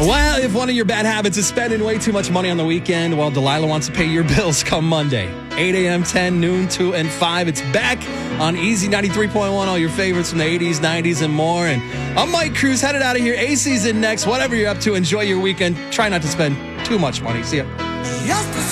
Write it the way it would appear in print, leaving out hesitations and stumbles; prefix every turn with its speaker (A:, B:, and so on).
A: Well, if one of your bad habits is spending way too much money on the weekend, well, Delilah wants to pay your bills come Monday. 8 a.m., 10, noon, 2, and 5. It's back on Easy 93.1, all your favorites from the 80s, 90s, and more. And I'm Mike Cruz, headed out of here. AC's in next. Whatever you're up to, enjoy your weekend. Try not to spend too much money. See ya.